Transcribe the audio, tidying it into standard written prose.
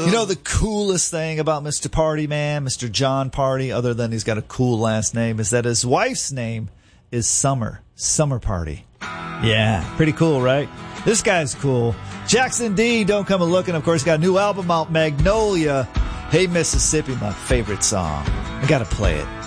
You know the coolest thing about Mr. Party Man, Mr. John Party, other than he's got a cool last name, is that his wife's name is Summer. Summer Party. Yeah, pretty cool, right? This guy's cool. Jackson D, Don't Come A-Lookin'. Of course, got a new album out, Magnolia. Hey, Mississippi, my favorite song. I gotta play it.